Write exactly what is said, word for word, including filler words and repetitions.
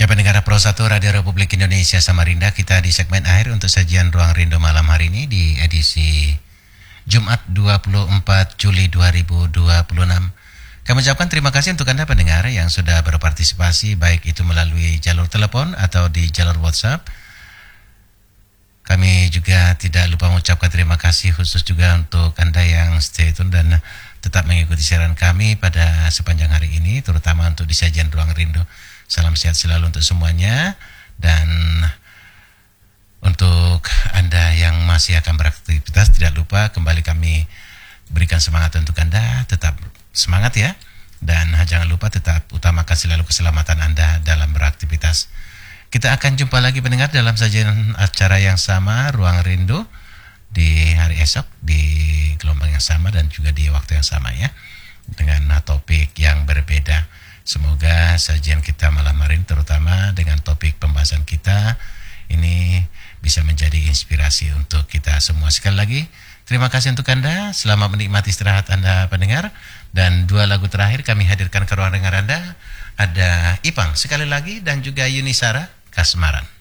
Ya pendengar Pro satu Radio Republik Indonesia Samarinda, kita di segmen akhir untuk sajian Ruang Rindu malam hari ini di edisi Jumat dua puluh empat Juli dua ribu dua puluh enam. Kami ucapkan terima kasih untuk Anda pendengar yang sudah berpartisipasi baik itu melalui jalur telepon atau di jalur WhatsApp. Kami juga tidak lupa mengucapkan terima kasih khusus juga untuk Anda yang stay tune dan tetap mengikuti siaran kami pada sepanjang hari ini, terutama untuk di sajian Ruang Rindu. Salam sehat selalu untuk semuanya, dan untuk Anda yang masih akan beraktivitas tidak lupa kembali kami berikan semangat untuk Anda, tetap semangat ya, dan jangan lupa tetap utamakan selalu keselamatan Anda dalam beraktivitas. Kita akan jumpa lagi pendengar dalam sajian acara yang sama, Ruang Rindu, di hari esok di gelombang yang sama dan juga di waktu yang sama ya, dengan topik yang berbeda. Semoga sajian kita malam hari ini, terutama dengan topik pembahasan kita ini, bisa menjadi inspirasi untuk kita semua. Sekali lagi, terima kasih untuk Anda. Selamat menikmati istirahat Anda pendengar. Dan dua lagu terakhir kami hadirkan ke ruang dengar Anda. Ada Ipang sekali lagi dan juga Yunisara Kasmaran.